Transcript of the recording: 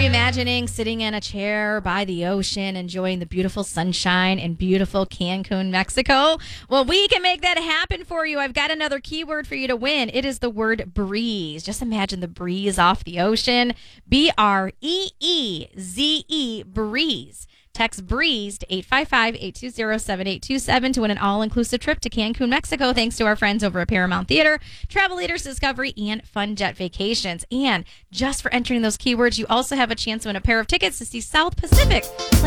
imagining sitting in a chair by the ocean, enjoying the beautiful sunshine in beautiful Cancun, Mexico? Well, we can make that happen for you. I've got another keyword for you to win. It is the word breeze. Just imagine the breeze off the ocean. BREEZE, breeze. Text BREEZE to 855-820-7827 to win an all-inclusive trip to Cancun, Mexico, thanks to our friends over at Paramount Theater, Travel Leaders, Discovery, and Fun Jet Vacations. And just for entering those keywords, you also have a chance to win a pair of tickets to see South Pacific